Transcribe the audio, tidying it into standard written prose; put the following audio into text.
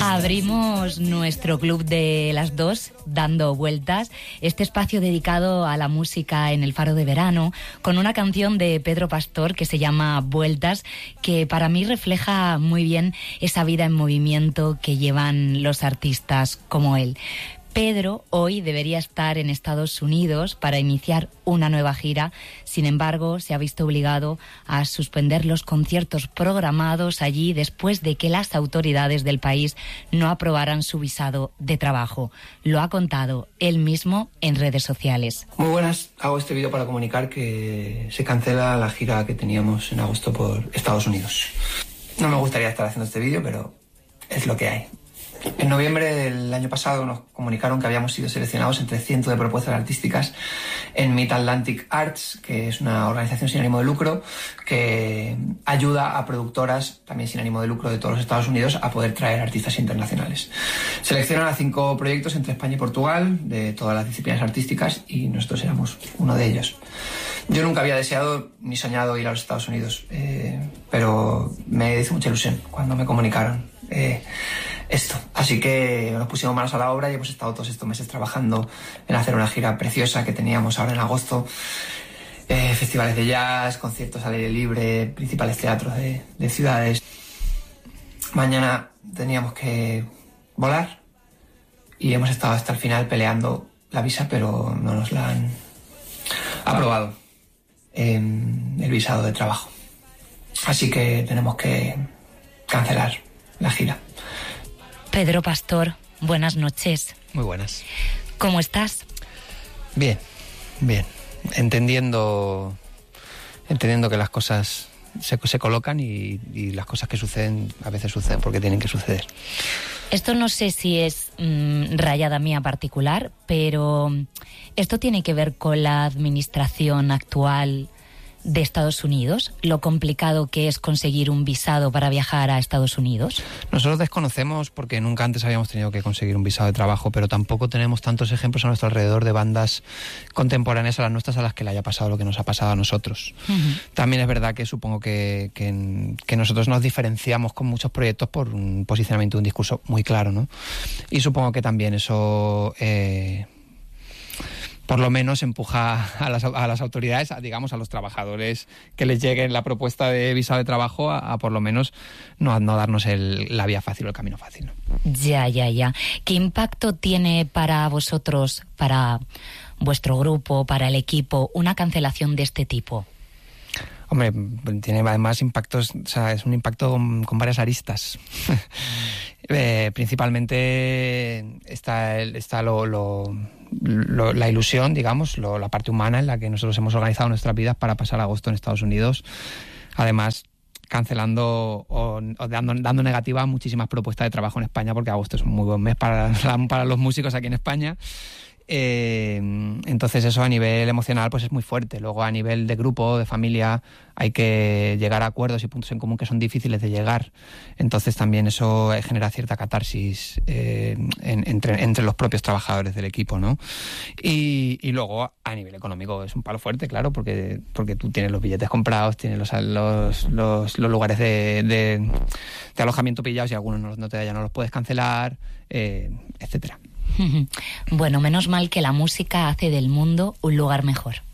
Abrimos nuestro club de las dos, Dando Vueltas, este espacio dedicado a la música en el Faro de Verano, con una canción de Pedro Pastor que se llama Vueltas, que para mí refleja muy bien esa vida en movimiento que llevan los artistas como él. Pedro hoy debería estar en Estados Unidos para iniciar una nueva gira. Sin embargo, se ha visto obligado a suspender los conciertos programados allí después de que las autoridades del país no aprobaran su visado de trabajo. Lo ha contado él mismo en redes sociales. Muy buenas, hago este vídeo para comunicar que se cancela la gira que teníamos en agosto por Estados Unidos. No me gustaría estar haciendo este vídeo, pero es lo que hay. En noviembre del año pasado nos comunicaron que habíamos sido seleccionados entre cientos de propuestas artísticas en Mid Atlantic Arts, que es una organización sin ánimo de lucro que ayuda a productoras, también sin ánimo de lucro, de todos los Estados Unidos a poder traer artistas internacionales. Seleccionan a 5 proyectos entre España y Portugal, de todas las disciplinas artísticas, y nosotros éramos uno de ellos. Yo nunca había deseado ni soñado ir a los Estados Unidos, pero me hizo mucha ilusión cuando me comunicaron esto. Así que nos pusimos manos a la obra y hemos estado todos estos meses trabajando en hacer una gira preciosa que teníamos ahora en agosto. Festivales de jazz, conciertos al aire libre, principales teatros de ciudades. Mañana teníamos que volar y hemos estado hasta el final peleando la visa, pero no nos la han aprobado, el visado de trabajo. Así que tenemos que cancelar la gira. Pedro Pastor, buenas noches. Muy buenas. ¿Cómo estás? Bien, bien. Entendiendo que las cosas se colocan y las cosas que suceden a veces suceden porque tienen que suceder. Esto no sé si es rayada mía particular, pero ¿esto tiene que ver con la administración actual de Estados Unidos? ¿Lo complicado que es conseguir un visado para viajar a Estados Unidos? Nosotros desconocemos porque nunca antes habíamos tenido que conseguir un visado de trabajo, pero tampoco tenemos tantos ejemplos a nuestro alrededor de bandas contemporáneas a las nuestras a las que le haya pasado lo que nos ha pasado a nosotros. Uh-huh. También es verdad que supongo que nosotros nos diferenciamos con muchos proyectos por un posicionamiento, un discurso muy claro, ¿no? Y supongo que también eso por lo menos empuja a las autoridades, digamos, a los trabajadores que les llegue la propuesta de visado de trabajo a por lo menos no darnos la vía fácil o el camino fácil, ¿no? Ya. ¿Qué impacto tiene para vosotros, para vuestro grupo, para el equipo, una cancelación de este tipo? Hombre, tiene además impactos, o sea, es un impacto con varias aristas. Principalmente está la ilusión, digamos, la parte humana en la que nosotros hemos organizado nuestras vidas para pasar agosto en Estados Unidos. Además, cancelando o dando negativa a muchísimas propuestas de trabajo en España, porque agosto es un muy buen mes para los músicos aquí en España. Entonces eso a nivel emocional pues es muy fuerte. Luego a nivel de grupo, de familia, hay que llegar a acuerdos y puntos en común que son difíciles de llegar. Entonces también eso genera cierta catarsis entre los propios trabajadores del equipo, ¿no? Y luego a nivel económico es un palo fuerte, claro, porque tú tienes los billetes comprados, tienes los lugares de alojamiento pillados y algunos no los puedes cancelar, etcétera. Bueno, menos mal que la música hace del mundo un lugar mejor.